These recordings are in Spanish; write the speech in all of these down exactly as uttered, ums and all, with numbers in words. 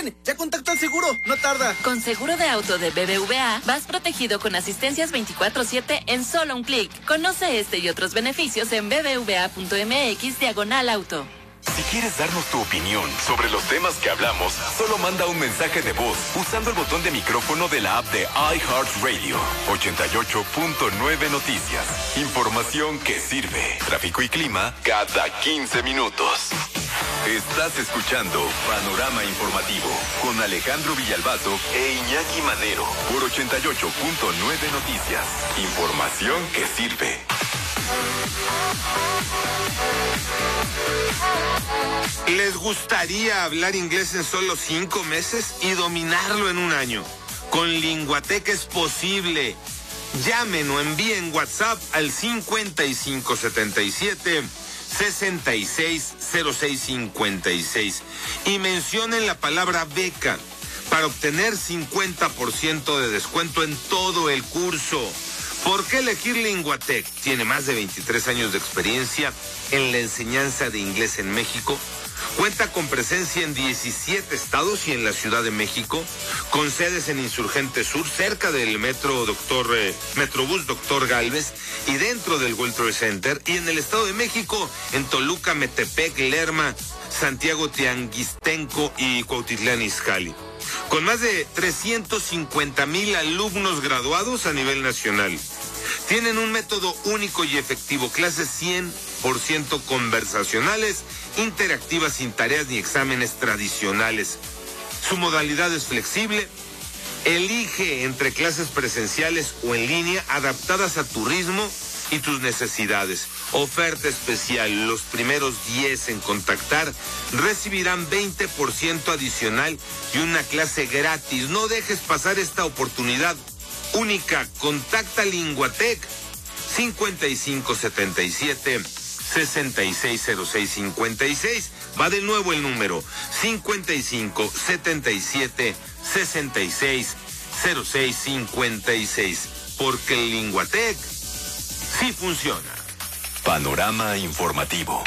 ven! ¡Ya contacto al seguro! ¡No tarda! Con seguro de auto de B B V A, vas protegido con asistencias veinticuatro siete en solo un clic. Conoce este y otros beneficios en bbva.mx diagonal auto. Si quieres darnos tu opinión sobre los temas que hablamos, solo manda un mensaje de voz usando el botón de micrófono de la app de iHeartRadio. ochenta y ocho punto nueve Noticias. Información que sirve. Tráfico y clima cada quince minutos. Estás escuchando Panorama Informativo con Alejandro Villalbazo e Iñaki Manero por ochenta y ocho punto nueve Noticias. Información que sirve. ¿Les gustaría hablar inglés en solo cinco meses y dominarlo en un año? Con Linguatec es posible. Llamen o envíen WhatsApp al cincuenta y cinco setenta y siete sesenta y seis cero seis cincuenta y seis y mencionen la palabra beca para obtener cincuenta por ciento de descuento en todo el curso. ¿Por qué elegir Linguatec? Tiene más de veintitrés años de experiencia en la enseñanza de inglés en México. Cuenta con presencia en diecisiete estados y en la Ciudad de México, con sedes en Insurgente Sur, cerca del metro Doctor eh, Metrobús Doctor Gálvez y dentro del World Trade Center, y en el Estado de México, en Toluca, Metepec, Lerma, Santiago Tianguistenco y Cuautitlán Izcalli. Con más de trescientos cincuenta mil alumnos graduados a nivel nacional. Tienen un método único y efectivo, clases cien por ciento conversacionales, interactivas sin tareas ni exámenes tradicionales. Su modalidad es flexible. Elige entre clases presenciales o en línea adaptadas a tu ritmo y tus necesidades. Oferta especial, los primeros diez en contactar recibirán veinte por ciento adicional y una clase gratis. No dejes pasar esta oportunidad única. Contacta Linguatec cincuenta y cinco setenta y siete sesenta y seis cero seis cincuenta y seis. Va de nuevo el número cincuenta y cinco setenta y siete sesenta y seis cero seis cincuenta y seis. Porque el Linguatec sí funciona. Panorama Informativo.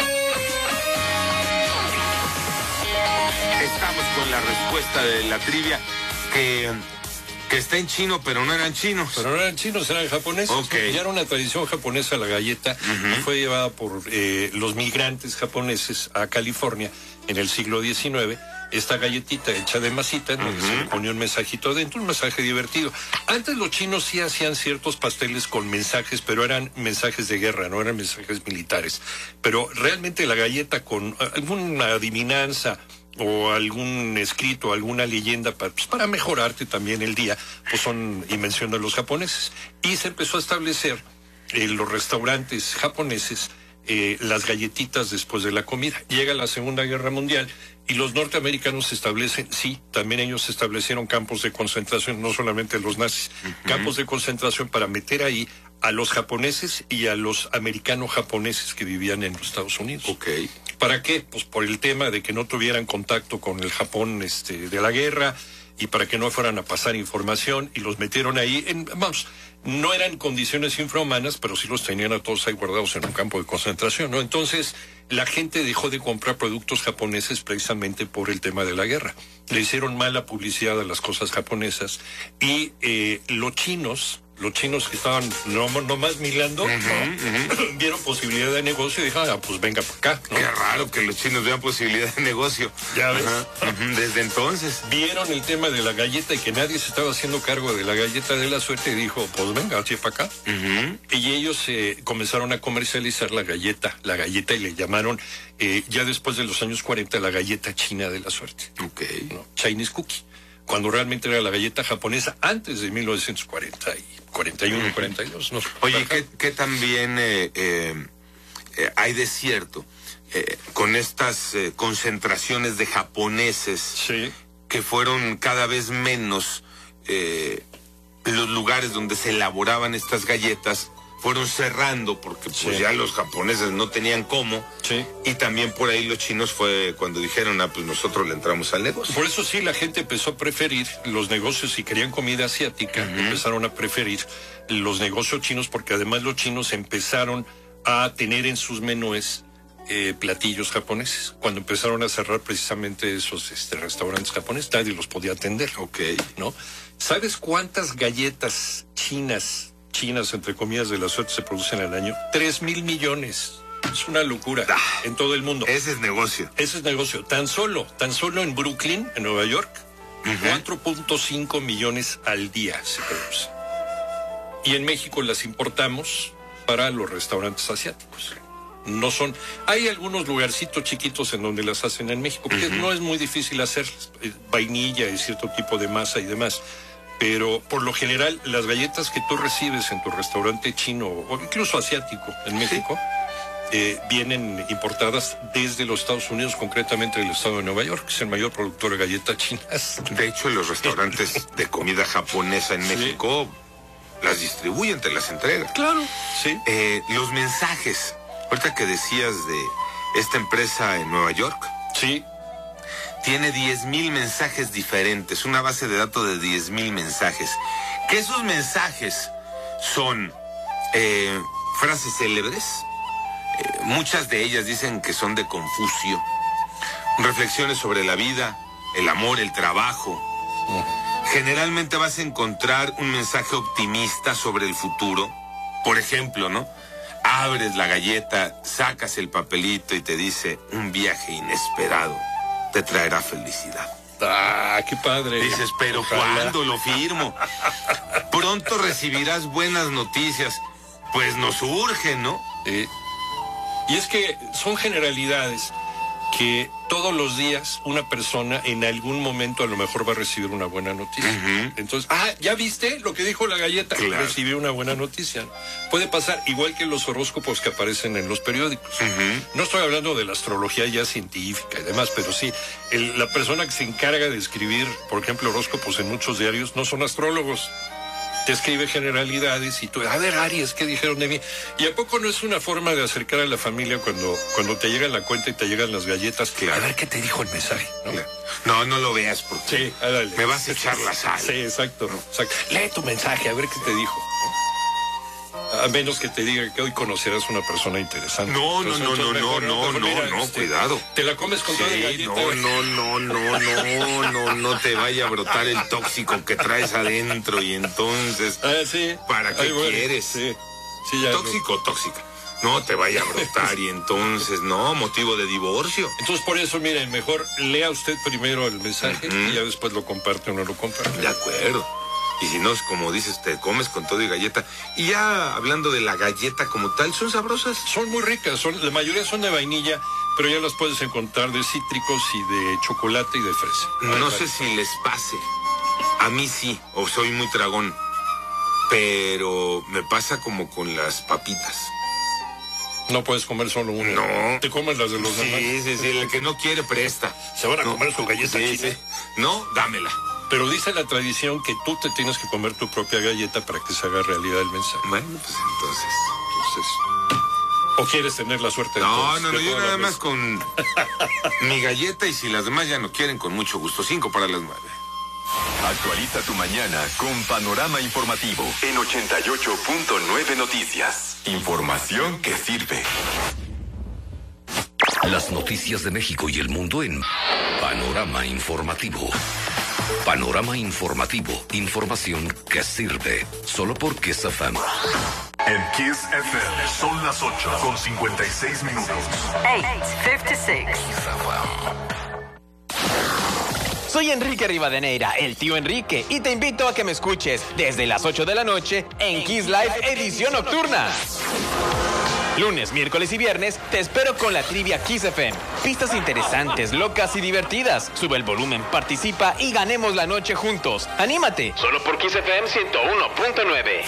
Estamos con la respuesta de la trivia que, que está en chino, pero no eran chinos. Pero no eran chinos, eran japoneses. Okay. Ya era una tradición japonesa la galleta, uh-huh. y fue llevada por eh, los migrantes japoneses a California en el siglo diecinueve. Esta galletita hecha de masita, en donde uh-huh. se le ponía un mensajito dentro, un mensaje divertido. Antes los chinos sí hacían ciertos pasteles con mensajes, pero eran mensajes de guerra, no eran mensajes militares. Pero realmente la galleta con alguna adivinanza o algún escrito, alguna leyenda para, pues, para mejorarte también el día, pues son invención de los japoneses. Y se empezó a establecer en los restaurantes japoneses eh, las galletitas después de la comida. Llega la Segunda Guerra Mundial y los norteamericanos establecen, sí, también ellos establecieron campos de concentración, no solamente los nazis, uh-huh. campos de concentración para meter ahí a los japoneses y a los americano-japoneses que vivían en los Estados Unidos. Okay. ¿Para qué? Pues por el tema de que no tuvieran contacto con el Japón este, de la guerra y para que no fueran a pasar información, y los metieron ahí en, vamos, no eran condiciones infrahumanas, pero sí los tenían a todos ahí guardados en un campo de concentración, ¿no? Entonces, la gente dejó de comprar productos japoneses precisamente por el tema de la guerra. Le hicieron mala publicidad a las cosas japonesas y eh, los chinos... Los chinos que estaban no, nomás milando, uh-huh, ¿no? uh-huh. vieron posibilidad de negocio y dijeron, ah, pues venga para acá, ¿no? Qué raro que los chinos vean posibilidad de negocio. Ya ves. Uh-huh, uh-huh. Desde entonces. Vieron el tema de la galleta y que nadie se estaba haciendo cargo de la galleta de la suerte y dijo, pues venga, así para acá. Uh-huh. Y ellos eh, comenzaron a comercializar la galleta, la galleta, y le llamaron, eh, ya después de los años cuarenta, la galleta china de la suerte. Ok. ¿No? Chinese cookie. Cuando realmente era la galleta japonesa antes de mil novecientos cuarenta y cuarenta y uno, uh-huh. cuarenta y dos. No, Oye, ¿qué, qué también eh, eh, eh, hay de cierto eh, con estas eh, concentraciones de japoneses sí. que fueron cada vez menos eh, los lugares donde se elaboraban estas galletas? Fueron cerrando porque pues sí. ya los japoneses no tenían cómo, sí. y también por ahí los chinos fue cuando dijeron, ah, pues nosotros le entramos al negocio. Por eso sí, la gente empezó a preferir los negocios, si querían comida asiática, uh-huh. empezaron a preferir los negocios chinos, porque además los chinos empezaron a tener en sus menús eh, platillos japoneses. Cuando empezaron a cerrar precisamente esos este, restaurantes japoneses, nadie los podía atender. Ok. ¿No? ¿Sabes cuántas galletas chinas, chinas entre comillas de la suerte se producen al año? Tres mil millones. Es una locura ah, en todo el mundo. Ese es negocio. Ese es negocio. Tan solo, tan solo en Brooklyn, en Nueva York, uh-huh. cuatro punto cinco millones al día se produce. Y en México las importamos para los restaurantes asiáticos. No son... Hay algunos lugarcitos chiquitos en donde las hacen en México, porque uh-huh. no es muy difícil hacerlas. Vainilla y cierto tipo de masa y demás. Pero por lo general, las galletas que tú recibes en tu restaurante chino o incluso asiático en México... ¿Sí? Eh, vienen importadas desde los Estados Unidos, concretamente del estado de Nueva York, que es el mayor productor de galletas chinas. De hecho, los restaurantes de comida japonesa en México sí. las distribuyen, te las entregan. Claro, sí. Eh, los mensajes, ahorita que decías de esta empresa en Nueva York. Sí. Tiene diez mil mensajes diferentes, una base de datos de diez mil mensajes. Que esos mensajes son eh, frases célebres. Muchas de ellas dicen que son de Confucio, reflexiones sobre la vida, el amor, el trabajo. Generalmente vas a encontrar un mensaje optimista sobre el futuro. Por ejemplo, ¿no? Abres la galleta, sacas el papelito y te dice: un viaje inesperado te traerá felicidad. Ah, qué padre. Dices, pero ojalá. ¿Cuándo lo firmo? Pronto recibirás buenas noticias. Pues nos urgen, ¿no? Sí. Y es que son generalidades que todos los días una persona en algún momento a lo mejor va a recibir una buena noticia. Uh-huh. Entonces, ah, ¿ya viste lo que dijo la galleta? Claro. Recibió una buena noticia. Puede pasar igual que los horóscopos que aparecen en los periódicos. Uh-huh. No estoy hablando de la astrología ya científica y demás, pero sí, el, la persona que se encarga de escribir, por ejemplo, horóscopos en muchos diarios, no son astrólogos. Te escribe generalidades y tú, a ver, Aries, ¿qué dijeron de mí? ¿Y a poco no es una forma de acercar a la familia cuando, cuando te llega la cuenta y te llegan las galletas? Claro. A ver qué te dijo el mensaje, ¿no? Claro. No, no lo veas porque sí, dale. Me vas a echar la sal. Sí, exacto, exacto. Lee tu mensaje, a ver qué te dijo. A menos que te diga que hoy conocerás una persona interesante. No, no, no, no, no, no, no, no, cuidado. Te la comes con toda la galleta. No, no, no, no, no, no, no te vaya a brotar el tóxico que traes adentro y entonces... Ah, sí. ¿Para qué Ay, bueno, quieres? Sí, sí, ya. Tóxico o tóxica. No te vaya a brotar y entonces, no, motivo de divorcio. Entonces, por eso, miren, mejor lea usted primero el mensaje uh-huh. y ya después lo comparte o no lo comparte. De acuerdo. Y si no, es como dices, te comes con todo y galleta. Y ya hablando de la galleta como tal, ¿son sabrosas? Son muy ricas, son, la mayoría son de vainilla, pero ya las puedes encontrar de cítricos y de chocolate y de fresa. No, no sé si les pase. A mí sí, o soy muy tragón. Pero me pasa como con las papitas. No puedes comer solo una. No. Te comes las de los demás. Sí, sí, sí, el que no quiere presta. Se van a no. comer su galleta sí, china. Sí. No, dámela. Pero dice la tradición que tú te tienes que comer tu propia galleta para que se haga realidad el mensaje. Bueno, pues entonces. Entonces. ¿O quieres tener la suerte de No, todos, no, no, de yo nada vez? más con mi galleta y si las demás ya no quieren, con mucho gusto. Cinco para las nueve. Actualiza tu mañana con Panorama Informativo en ochenta y ocho punto nueve Noticias. Información que sirve. Las noticias de México y el mundo en Panorama Informativo. Panorama Informativo. Información que sirve. Solo por Kiss F M. En Kiss F M son las ocho con cincuenta y seis minutos. eight fifty-six. Soy Enrique Rivadeneira, el tío Enrique, y te invito a que me escuches desde las ocho de la noche en Kiss Live Edición Nocturna. Lunes, miércoles y viernes te espero con la trivia Kiss F M. Pistas interesantes, locas y divertidas. Sube el volumen, participa y ganemos la noche juntos. ¡Anímate! Solo por Kiss F M ciento uno punto nueve.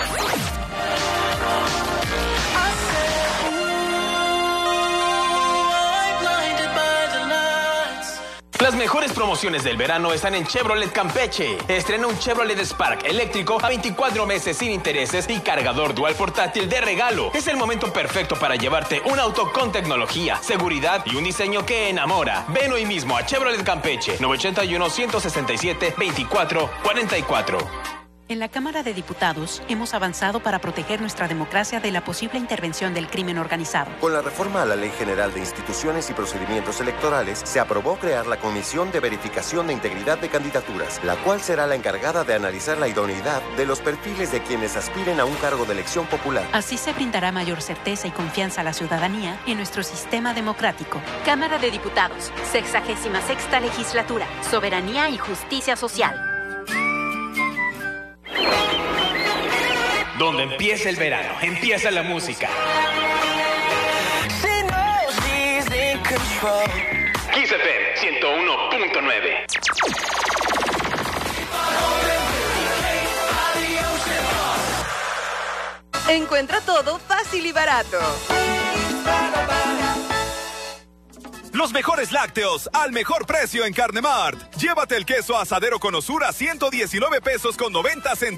Las mejores promociones del verano están en Chevrolet Campeche. Estrena un Chevrolet Spark eléctrico a veinticuatro meses sin intereses y cargador dual portátil de regalo. Es el momento perfecto para llevarte un auto con tecnología, seguridad y un diseño que enamora. Ven hoy mismo a Chevrolet Campeche, nueve ocho uno, uno seis siete, dos cuatro cuatro cuatro. En la Cámara de Diputados hemos avanzado para proteger nuestra democracia de la posible intervención del crimen organizado. Con la reforma a la Ley General de Instituciones y Procedimientos Electorales, se aprobó crear la Comisión de Verificación de Integridad de Candidaturas, la cual será la encargada de analizar la idoneidad de los perfiles de quienes aspiren a un cargo de elección popular. Así se brindará mayor certeza y confianza a la ciudadanía en nuestro sistema democrático. Cámara de Diputados, sexagésima sexta legislatura, soberanía y justicia social. Donde empieza el verano, empieza la música. Kiss F M ciento uno punto nueve. Encuentra todo fácil y barato. Los mejores lácteos al mejor precio en Carnemart. Llévate el queso asadero con osura a ciento diecinueve pesos con noventa centavos.